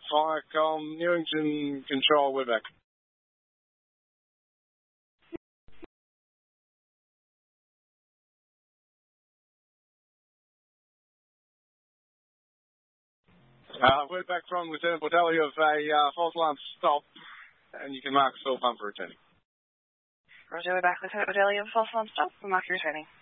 Pike on Newington Control, we're back. We're back from Lieutenant Bordelli of a false alarm stop, and you can mark yourself on for returning. Roger, we're back. Lieutenant Bordelli of false alarm stop. We'll mark you returning.